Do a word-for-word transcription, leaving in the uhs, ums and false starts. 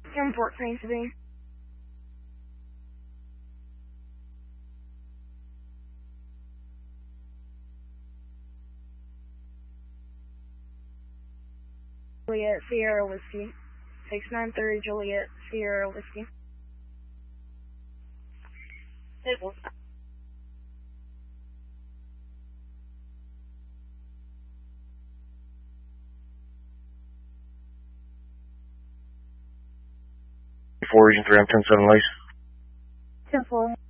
Import Queen Sabine. Juliet Sierra Whiskey. six nine three Juliet Sierra Whiskey. It will. four Region three, I'm ten seven Lace. ten four.